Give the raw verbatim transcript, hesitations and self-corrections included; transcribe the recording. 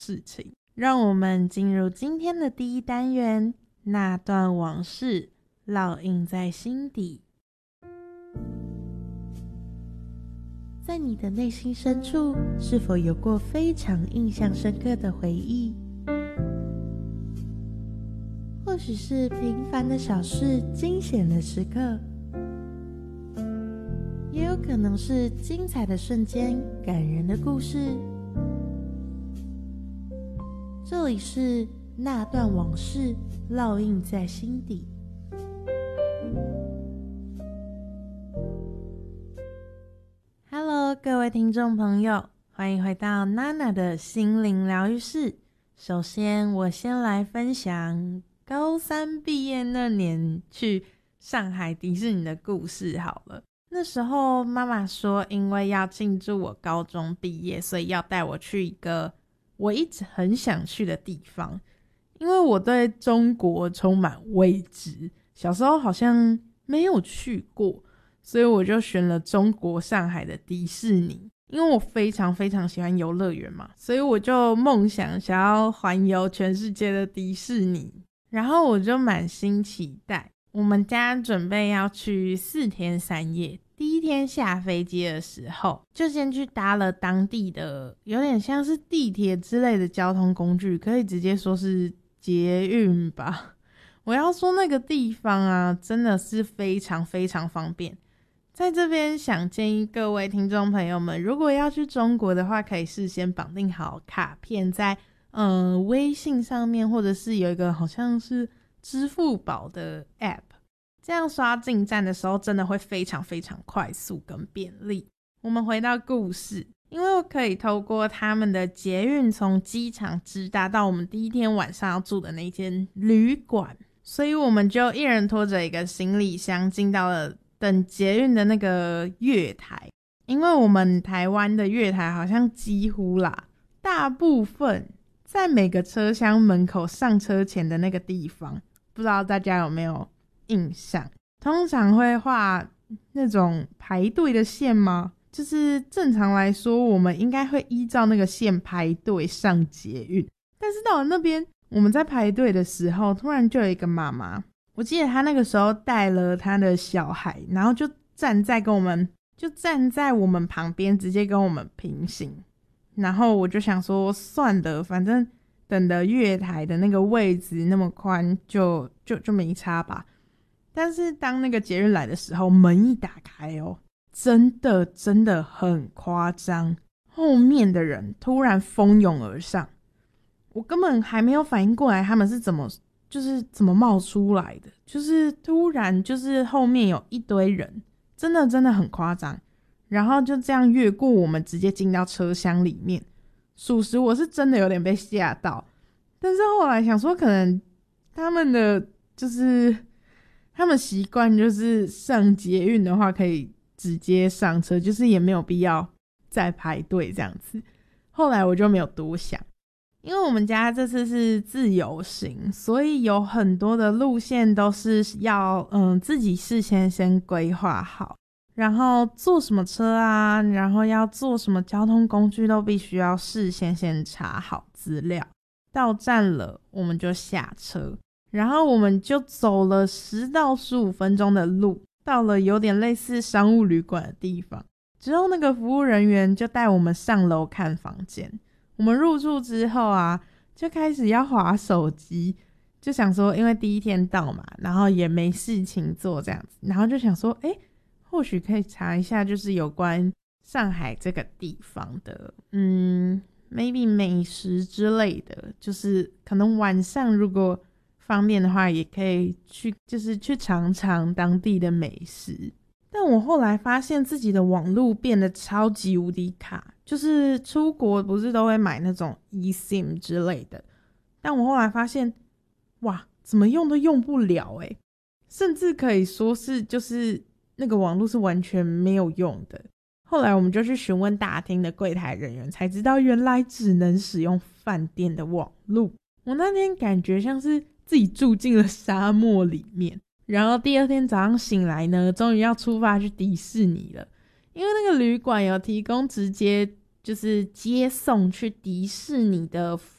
事情。让我们进入今天的第一单元，那段往事烙印在心底。在你的内心深处，是否有过非常印象深刻的回忆？或许是平凡的小事，惊险的时刻，也有可能是精彩的瞬间，感人的故事。这里是那段往事，烙印在心底。Hello， 各位听众朋友，欢迎回到娜娜的心灵疗愈室。首先，我先来分享高三毕业那年去上海迪士尼的故事好了。那时候妈妈说，因为要庆祝我高中毕业，所以要带我去一个我一直很想去的地方。因为我对中国充满未知，小时候好像没有去过，所以我就选了中国上海的迪士尼。因为我非常非常喜欢游乐园嘛，所以我就梦想想要环游全世界的迪士尼。然后我就满心期待，我们家准备要去四天三夜。第一天下飞机的时候，就先去搭了当地的有点像是地铁之类的交通工具，可以直接说是捷运吧。我要说那个地方啊，真的是非常非常方便。在这边想建议各位听众朋友们，如果要去中国的话，可以事先绑定好卡片在嗯、呃、微信上面，或者是有一个好像是支付宝的 app， 这样刷进站的时候真的会非常非常快速跟便利。我们回到故事，因为我可以透过他们的捷运从机场直达到我们第一天晚上要住的那间旅馆，所以我们就一人拖着一个行李箱进到了等捷运的那个月台。因为我们台湾的月台好像几乎啦，大部分在每个车厢门口上车前的那个地方，不知道大家有没有印象，通常会画那种排队的线吗？就是正常来说我们应该会依照那个线排队上捷运，但是到了那边我们在排队的时候，突然就有一个妈妈，我记得她那个时候带了她的小孩，然后就站在跟我们就站在我们旁边，直接跟我们平行。然后我就想说算了，反正等的月台的那个位置那么宽，就就就没差吧。但是当那个捷运来的时候，门一打开哦，真的真的很夸张，后面的人突然蜂拥而上，我根本还没有反应过来他们是怎么就是怎么冒出来的，就是突然就是后面有一堆人，真的真的很夸张。然后就这样越过我们，直接进到车厢里面。属实我是真的有点被吓到，但是后来想说可能他们的就是他们习惯就是上捷运的话可以直接上车，就是也没有必要再排队这样子。后来我就没有多想，因为我们家这次是自由行，所以有很多的路线都是要嗯自己事先先规划好，然后坐什么车啊，然后要坐什么交通工具都必须要事先先查好资料。到站了我们就下车，然后我们就走了十到十五分钟的路，到了有点类似商务旅馆的地方。之后那个服务人员就带我们上楼看房间。我们入住之后啊，就开始要滑手机，就想说因为第一天到嘛，然后也没事情做这样子，然后就想说诶或许可以查一下就是有关上海这个地方的嗯 maybe 美食之类的，就是可能晚上如果方便的话也可以去就是去尝尝当地的美食。但我后来发现自己的网路变得超级无敌卡，就是出国不是都会买那种 eSIM 之类的，但我后来发现哇怎么用都用不了欸，甚至可以说是就是那个网路是完全没有用的。后来我们就去询问大厅的柜台人员，才知道原来只能使用饭店的网路。我那天感觉像是自己住进了沙漠里面。然后第二天早上醒来呢，终于要出发去迪士尼了。因为那个旅馆有提供直接就是接送去迪士尼的